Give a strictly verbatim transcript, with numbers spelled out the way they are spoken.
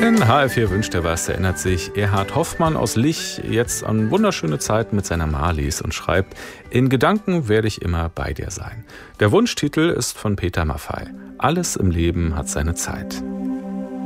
In H R vier wünscht er was, erinnert sich Erhard Hoffmann aus Lich jetzt an wunderschöne Zeiten mit seiner Marlies und schreibt: In Gedanken werde ich immer bei dir sein. Der Wunschtitel ist von Peter Maffay. Alles im Leben hat seine Zeit.